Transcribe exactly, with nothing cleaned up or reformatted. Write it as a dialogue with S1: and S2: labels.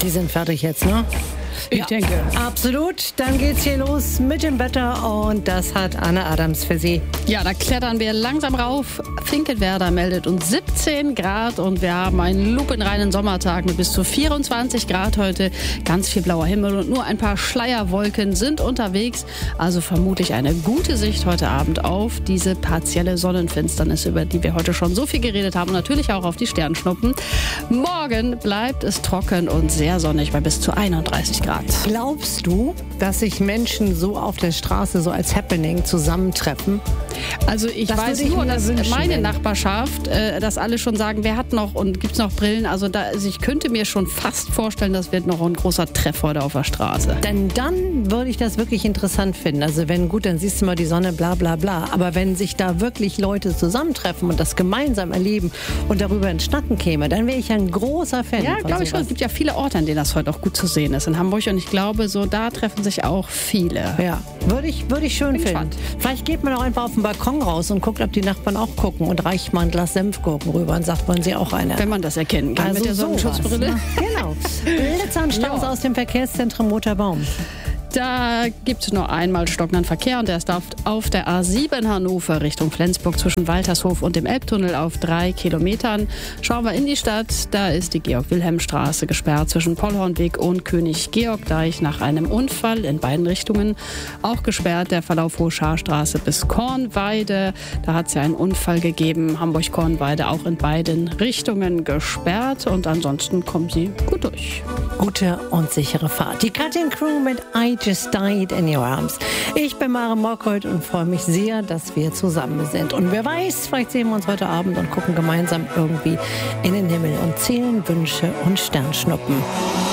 S1: Sie sind fertig jetzt, ne?
S2: Ich
S1: ja,
S2: denke.
S1: Absolut. Dann geht's hier los mit dem Wetter und das hat Anne Adams für Sie.
S2: Ja, da klettern wir langsam rauf. Finkenwerder meldet uns siebzehn Grad und wir haben einen lupenreinen Sommertag mit bis zu vierundzwanzig Grad heute. Ganz viel blauer Himmel und nur ein paar Schleierwolken sind unterwegs. Also vermutlich eine gute Sicht heute Abend auf diese partielle Sonnenfinsternis, über die wir heute schon so viel geredet haben und natürlich auch auf die Sternschnuppen. Morgen bleibt es trocken und sehr sonnig bei bis zu einunddreißig Grad.
S1: Glaubst du, dass sich Menschen so auf der Straße so als Happening zusammentreffen?
S2: Also ich
S1: Das
S2: weiß
S1: würde ich
S2: nur,
S1: mir
S2: dass
S1: wünschen,
S2: meine
S1: wenn-
S2: Nachbarschaft, äh, dass alle schon sagen, wer hat noch und gibt's noch Brillen? Also, da, also ich könnte mir schon fast vorstellen, das wird noch ein großer Treff heute auf der Straße.
S1: Denn dann würde ich das wirklich interessant finden. Also wenn, gut, dann siehst du mal die Sonne, bla bla bla. Aber wenn sich da wirklich Leute zusammentreffen und das gemeinsam erleben und darüber ins Schnacken käme, dann wäre ich ein großer Fan
S2: Ja,
S1: von
S2: glaube ich schon. Es
S1: sowas.
S2: gibt ja viele Orte, an denen das heute auch gut zu sehen ist in Hamburg. Und ich glaube, so da treffen sich auch viele.
S1: Ja, würde ich, würde ich schön
S2: Bin
S1: finden.
S2: gespannt.
S1: Vielleicht geht man auch einfach auf den Balkon raus und guckt, ob die Nachbarn auch gucken und reicht mal ein Glas Senfgurken rüber und sagt, wollen Sie auch eine?
S2: Wenn man das erkennen kann
S1: Also
S2: mit der
S1: sowas,
S2: Sonnenschutzbrille.
S1: ne? Genau. Blitzer und Staus
S2: Ja.
S1: aus dem Verkehrszentrum Motorbaum.
S2: Da gibt es nur einmal stockenden Verkehr und der ist auf, auf der A sieben Hannover Richtung Flensburg zwischen Waltershof und dem Elbtunnel auf drei Kilometern. Schauen wir in die Stadt, da ist die Georg-Wilhelm-Straße gesperrt zwischen Pollhornweg und König-Georg-Deich nach einem Unfall in beiden Richtungen. Auch gesperrt der Verlauf Hohe Scharstraße bis Kornweide. Da hat es ja einen Unfall gegeben. Hamburg-Kornweide auch in beiden Richtungen gesperrt und ansonsten kommen Sie gut durch.
S1: Gute und sichere Fahrt. Die Cutting Crew mit I Just Died in Your Arms. Ich bin Mare Morkholt und freue mich sehr, dass wir zusammen sind. Und wer weiß, vielleicht sehen wir uns heute Abend und gucken gemeinsam irgendwie in den Himmel und zählen Wünsche und Sternschnuppen.